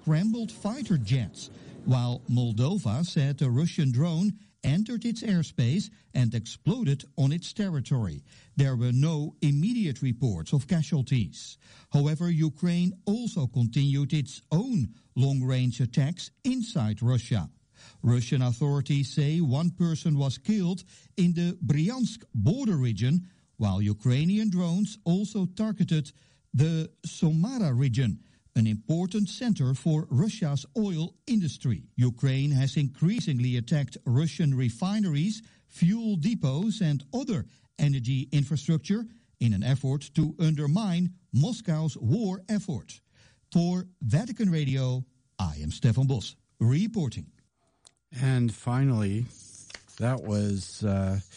scrambled fighter jets, while Moldova said a Russian drone entered its airspace and exploded on its territory. There were no immediate reports of casualties. However, Ukraine also continued its own long-range attacks inside Russia. Russian authorities say one person was killed in the Bryansk border region, while Ukrainian drones also targeted the Samara region, an important center for Russia's oil industry. Ukraine has increasingly attacked Russian refineries, fuel depots, and other energy infrastructure in an effort to undermine Moscow's war effort. For Vatican Radio, I am Stefan Bos, reporting. And finally, that was...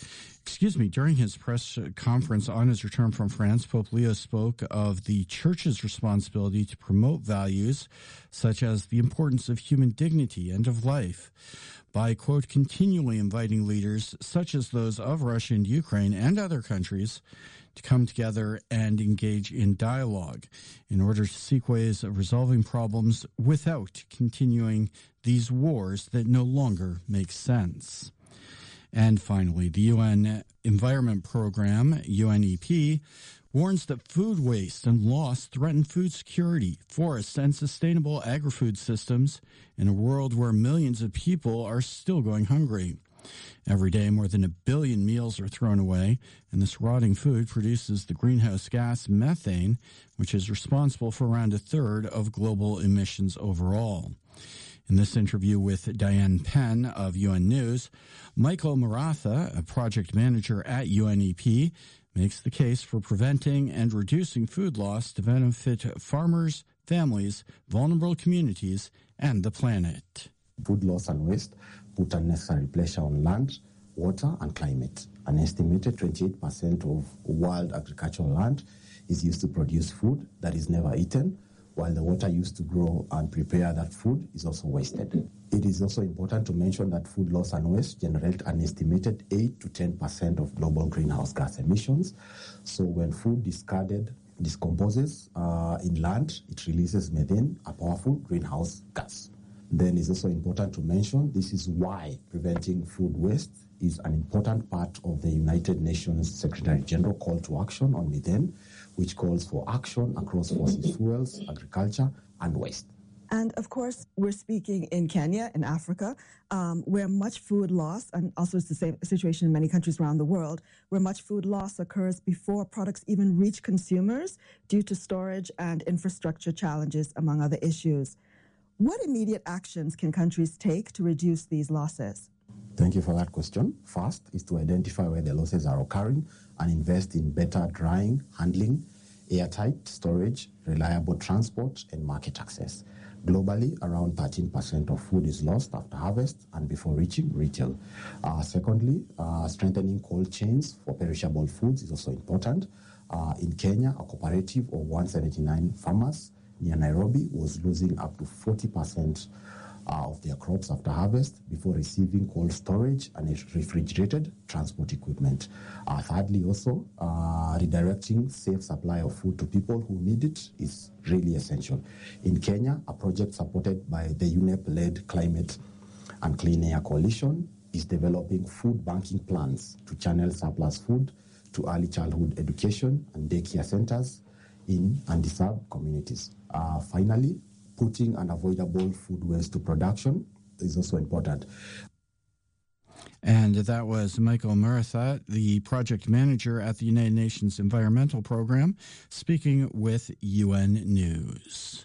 during his press conference on his return from France, Pope Leo spoke of the Church's responsibility to promote values such as the importance of human dignity and of life by, quote, continually inviting leaders such as those of Russia and Ukraine and other countries to come together and engage in dialogue in order to seek ways of resolving problems without continuing these wars that no longer make sense. And finally, the UN Environment Program, UNEP, warns that food waste and loss threaten food security, forests, and sustainable agri-food systems in a world where millions of people are still going hungry. Every day, more than 1 billion meals are thrown away, and this rotting food produces the greenhouse gas methane, which is responsible for around a third of global emissions overall. In this interview with Diane Penn of UN News, Michael Maratha, a project manager at UNEP, makes the case for preventing and reducing food loss to benefit farmers, families, vulnerable communities, and the planet. Food loss and waste put unnecessary pressure on land, water, and climate. An estimated 28% of world agricultural land is used to produce food that is never eaten, while the water used to grow and prepare that food is also wasted. It is also important to mention that food loss and waste generate an estimated 8 to 10% of global greenhouse gas emissions. So when food decomposes in land, it releases methane, a powerful greenhouse gas. Then it's also important to mention this is why preventing food waste is an important part of the United Nations Secretary General call to action on methane, which calls for action across fossil fuels, agriculture, and waste. And of course, we're speaking in Kenya, in Africa, where much food loss, and also it's the same situation in many countries around the world, where much food loss occurs before products even reach consumers due to storage and infrastructure challenges, among other issues. What immediate actions can countries take to reduce these losses? Thank you for that question. First is to identify where the losses are occurring and invest in better drying, handling, airtight storage, reliable transport, and market access. Globally, around 13% of food is lost after harvest and before reaching retail. Secondly, strengthening cold chains for perishable foods is also important. In Kenya, a cooperative of 179 farmers near Nairobi was losing up to 40% of their crops after harvest before receiving cold storage and refrigerated transport equipment. Thirdly, also, redirecting safe supply of food to people who need it is really essential. In Kenya, a project supported by the UNEP-led Climate and Clean Air Coalition is developing food banking plans to channel surplus food to early childhood education and daycare centers in undeserved communities. Finally, putting unavoidable food waste to production is also important. And that was Michael Maratha, the project manager at the United Nations Environmental Program, speaking with UN News.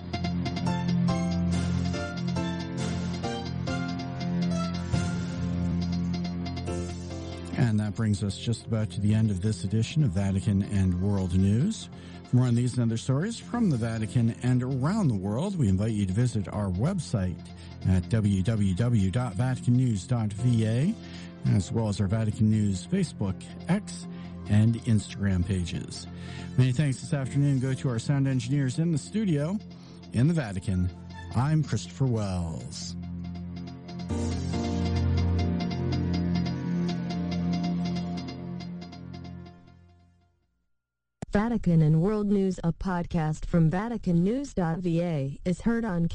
And that brings us just about to the end of this edition of Vatican and World News. For more on these and other stories from the Vatican and around the world, we invite you to visit our website at www.vaticannews.va, as well as our Vatican News Facebook, X, and Instagram pages. Many thanks this afternoon go to our sound engineers in the studio. In the Vatican, I'm Christopher Wells. Vatican and World News, a podcast from VaticanNews.va, is heard on